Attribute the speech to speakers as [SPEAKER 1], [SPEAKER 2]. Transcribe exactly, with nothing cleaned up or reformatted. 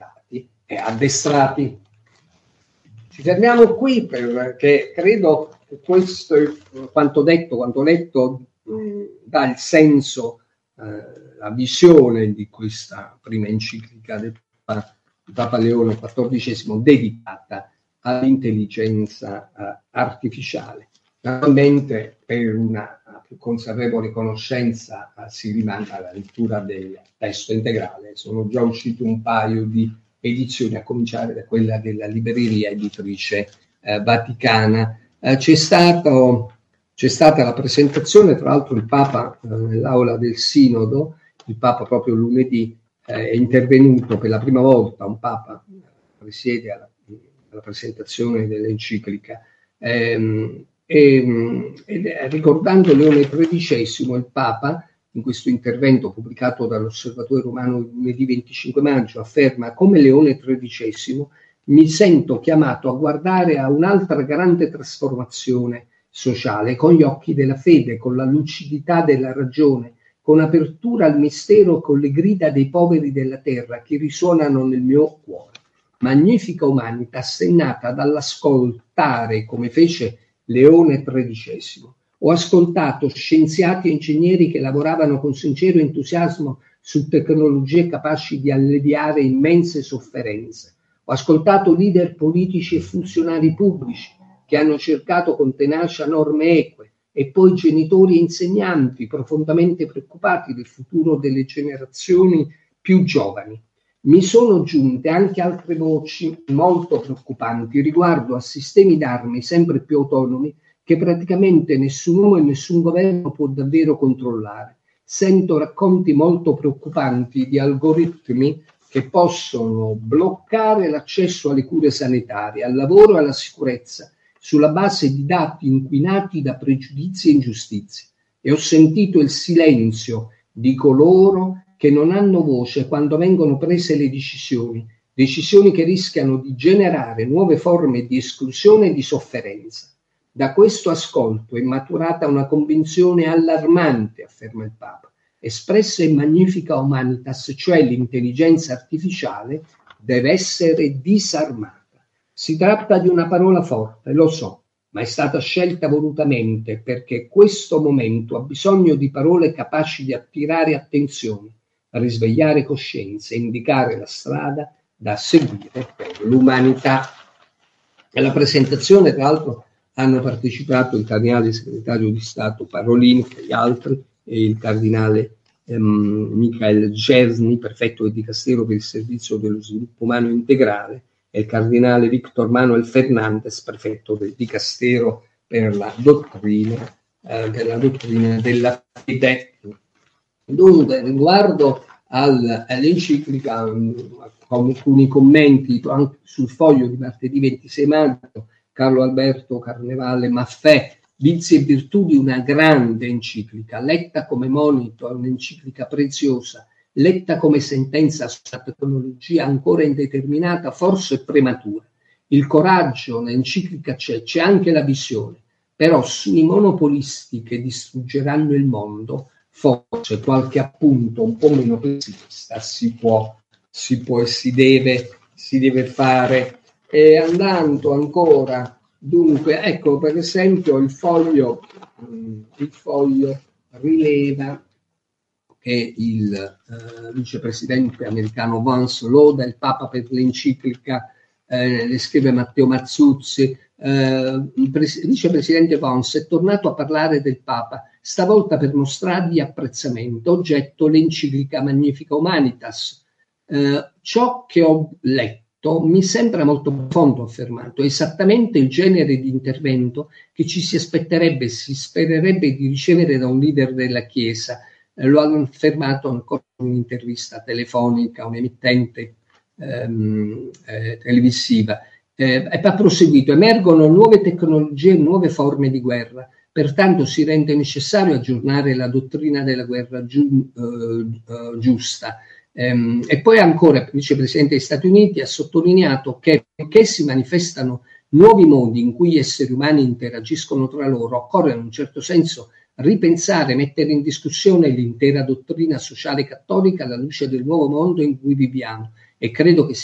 [SPEAKER 1] orientati e addestrati. Ci fermiamo qui perché credo che questo, quanto detto, quanto letto, mh, dà il senso, eh, la visione di questa prima enciclica del Papa, Papa Leone quattordicesimo dedicata all'intelligenza eh, artificiale. Naturalmente per una più consapevole conoscenza eh, si rimanda alla lettura del testo integrale. Sono già usciti un paio di edizioni, a cominciare da quella della libreria editrice eh, vaticana. Eh, c'è, stato, c'è stata la presentazione, tra l'altro il Papa eh, nell'aula del Sinodo, il Papa proprio lunedì eh, è intervenuto per la prima volta, un Papa presiede alla, alla presentazione dell'enciclica, ehm, e, e ricordando Leone tredicesimo, il Papa in questo intervento pubblicato dall'Osservatore Romano lunedì venticinque maggio afferma: come Leone tredicesimo mi sento chiamato a guardare a un'altra grande trasformazione sociale con gli occhi della fede, con la lucidità della ragione, con apertura al mistero, con le grida dei poveri della terra che risuonano nel mio cuore. Magnifica Humanitas è nata dall'ascoltare, come fece Leone tredicesimo. Ho ascoltato scienziati e ingegneri che lavoravano con sincero entusiasmo su tecnologie capaci di alleviare immense sofferenze. Ho ascoltato leader politici e funzionari pubblici che hanno cercato con tenacia norme eque, e poi genitori e insegnanti profondamente preoccupati del futuro delle generazioni più giovani. Mi sono giunte anche altre voci molto preoccupanti riguardo a sistemi d'armi sempre più autonomi che praticamente nessun uomo e nessun governo può davvero controllare. Sento racconti molto preoccupanti di algoritmi che possono bloccare l'accesso alle cure sanitarie, al lavoro e alla sicurezza, sulla base di dati inquinati da pregiudizi e ingiustizie. E ho sentito il silenzio di coloro che non hanno voce quando vengono prese le decisioni, decisioni che rischiano di generare nuove forme di esclusione e di sofferenza. Da questo ascolto è maturata una convinzione allarmante, afferma il Papa, espressa in Magnifica Humanitas, cioè l'intelligenza artificiale deve essere disarmata. Si tratta di una parola forte, lo so, ma è stata scelta volutamente perché questo momento ha bisogno di parole capaci di attirare attenzione, risvegliare coscienze e indicare la strada da seguire per l'umanità. Alla presentazione, tra l'altro, hanno partecipato il cardinale segretario di Stato Parolin, tra gli altri, e il cardinale ehm, Michael Gesni, prefetto del Dicastero per il Servizio dello Sviluppo Umano Integrale, e il cardinale Victor Manuel Fernandez, prefetto del Dicastero per la dottrina, eh, per la dottrina della fede. Dunque, riguardo al, all'enciclica, con alcuni commenti anche sul foglio di martedì ventisei maggio, Carlo Alberto Carnevale Maffè: vizi e virtù di una grande enciclica, letta come monito a un'enciclica preziosa, letta come sentenza sulla tecnologia ancora indeterminata, forse prematura. Il coraggio, l'enciclica c'è, c'è anche la visione, però sui monopolisti che distruggeranno il mondo, forse qualche appunto un po' meno pessimista si può, si può e si deve, si deve fare. E andando ancora, dunque, ecco per esempio il foglio, il foglio rileva che il eh, vicepresidente americano Vance loda il Papa per l'enciclica, eh, le scrive Matteo Mazzuzzi. Eh, il pres- vicepresidente Vance è tornato a parlare del Papa, stavolta per mostrargli apprezzamento, oggetto l'enciclica Magnifica Humanitas. Eh, ciò che ho letto mi sembra molto profondo, affermato, è esattamente il genere di intervento che ci si aspetterebbe, si spererebbe di ricevere da un leader della Chiesa. Eh, lo hanno affermato ancora in un'intervista telefonica a un'emittente ehm, eh, televisiva. Eh, e ha proseguito: emergono nuove tecnologie e nuove forme di guerra, pertanto si rende necessario aggiornare la dottrina della guerra giu- eh, eh, giusta. Um, e poi ancora il vicepresidente degli Stati Uniti ha sottolineato che perché si manifestano nuovi modi in cui gli esseri umani interagiscono tra loro, occorre in un certo senso ripensare, mettere in discussione l'intera dottrina sociale cattolica alla luce del nuovo mondo in cui viviamo, e credo che